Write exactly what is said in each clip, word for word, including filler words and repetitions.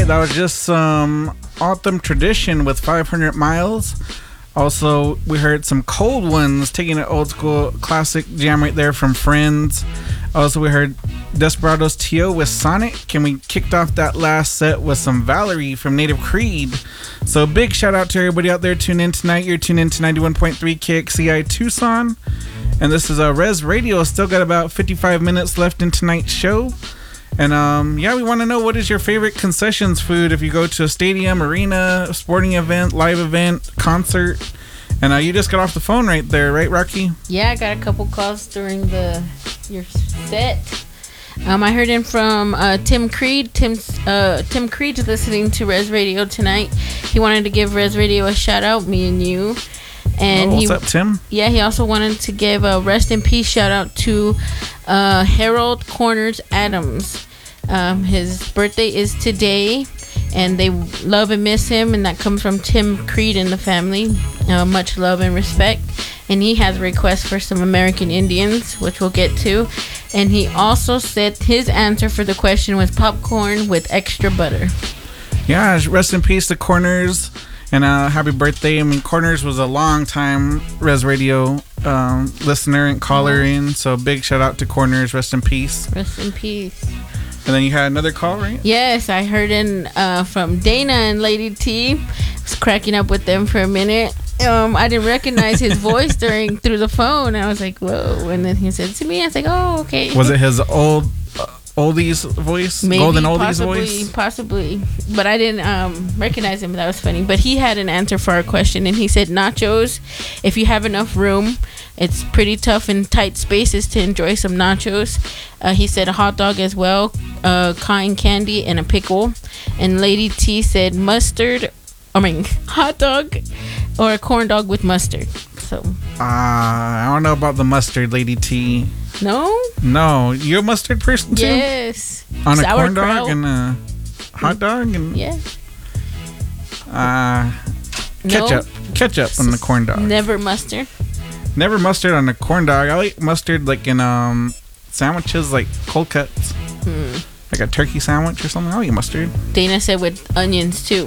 that was just some Autumn Tradition with five hundred miles. Also, we heard some Cold Ones, taking an old school classic jam right there from Friends. Also, we heard Desperados T O with Sonic, and we kicked off that last set with some Valerie from Native Creed. So big shout out to everybody out there tuning in tonight. You're tuned in to ninety-one point three K X C I Tucson. And this is uh, Res Radio. Still got about fifty-five minutes left in tonight's show. And um, yeah, we want to know, what is your favorite concessions food if you go to a stadium, arena, sporting event, live event, concert? And uh, you just got off the phone right there, right, Rocky? Yeah, I got a couple calls during the your set. Um, I heard in from uh, Tim Creed. Tim's uh, Tim Creed's listening to Res Radio tonight. He wanted to give Res Radio a shout out, me and you. And oh, what's he, up, Tim? Yeah, he also wanted to give a rest in peace shout out to uh, Harold Corners Adams. Um, his birthday is today, and they love and miss him, and that comes from Tim Creed and the family. Uh, much love and respect. And he has a request for some American Indians, which we'll get to. And he also said his answer for the question was popcorn with extra butter. Yeah, rest in peace to Corners. And uh, happy birthday. I mean, Corners was a long time Res Radio um, listener and caller mm-hmm. in. So big shout out to Corners. Rest in peace. Rest in peace. And then you had another call, right? Yes, I heard in uh, from Dana and Lady T. I was cracking up with them for a minute. Um, I didn't recognize his voice during through the phone. I was like, whoa. And then he said to me, I was like, oh, okay. Was it his old uh, oldies voice? Maybe, Golden oldies possibly, voice? Possibly. But I didn't um, recognize him. That was funny. But he had an answer for our question. And he said nachos, if you have enough room. It's pretty tough in tight spaces to enjoy some nachos. Uh, he said a hot dog as well, uh, cotton candy, and a pickle. And Lady T said mustard, I mean, hot dog or a corn dog with mustard. So. Uh, I don't know about the mustard, Lady T. No? No. You're a mustard person too? Yes. On a corn dog and a hot dog? And yeah. Uh, ketchup. No. Ketchup on the corn dog. Never mustard. Never mustard on a corn dog. I like mustard like in um sandwiches, like cold cuts. Hmm. Like a turkey sandwich or something. I'll eat mustard. Dana said with onions too.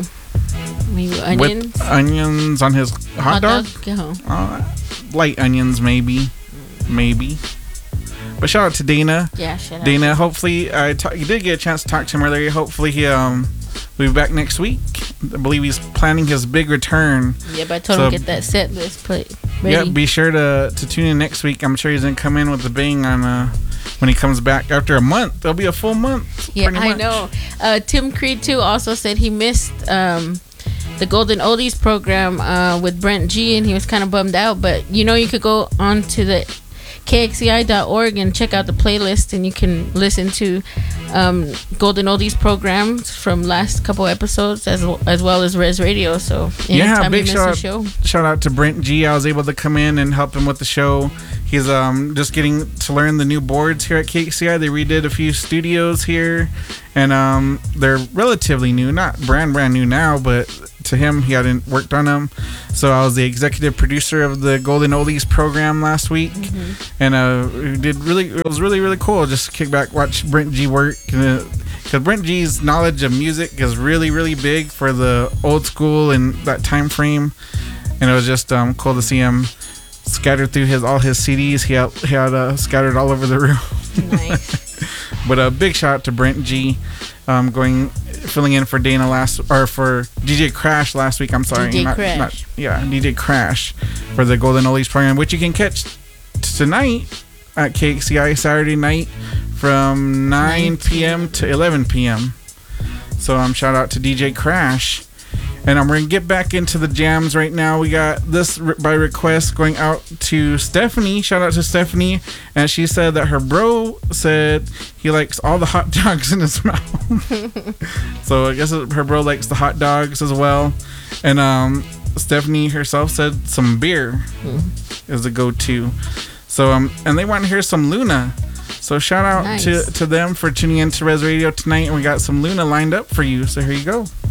Maybe onions? With onions on his hot, hot dog? dog? Yeah. Uh, light onions, maybe. Maybe. But shout out to Dana. Yeah, shout out. Dana, hopefully, I ta- you did get a chance to talk to him earlier. Hopefully he um will be back next week. I believe he's planning his big return. Yeah, but I told so, him to get that set list play ready. Yeah, be sure to, to tune in next week. I'm sure he's going to come in with a bang on uh, when he comes back after a month. There'll be a full month. Yeah, I know. Uh, Tim Creed, too, also said he missed um, the Golden Oldies program uh, with Brent G, and he was kind of bummed out. But, you know, you could go on to the K X C I dot org and check out the playlist, and you can listen to um, Golden Oldies programs from last couple episodes as as well as Res Radio. So yeah, big shout, show. shout out to Brent G. I was able to come in and help him with the show. He's um just getting to learn the new boards here at K X C I. They redid a few studios here, and um they're relatively new, not brand brand new now, but to him, he hadn't worked on them. So I was the executive producer of the Golden Oldies program last week, mm-hmm. and uh, we did really. It was really really cool. Just kick back, watch Brent G work, because Brent G's knowledge of music is really really big for the old school and that time frame, and it was just um, cool to see him scattered through his all his C Ds. He had, he had uh, scattered all over the room. Nice. But a big shout out to Brent G. Um, going filling in for Dana last or for D J Crash last week. I'm sorry, D J not, Crash. Not, yeah, D J Crash for the Golden Oldies program, which you can catch tonight at K X C I Saturday night from nine p.m. to eleven p.m. So um, shout out to D J Crash. And I'm going to get back into the jams right now. We got this by request going out to Stephanie. Shout out to Stephanie. And she said that her bro said he likes all the hot dogs in his mouth. So I guess her bro likes the hot dogs as well. And um, Stephanie herself said some beer mm. is the go-to. So um, and they want to hear some Luna. So shout out nice. to, to them for tuning in to Res Radio tonight. And we got some Luna lined up for you. So here you go.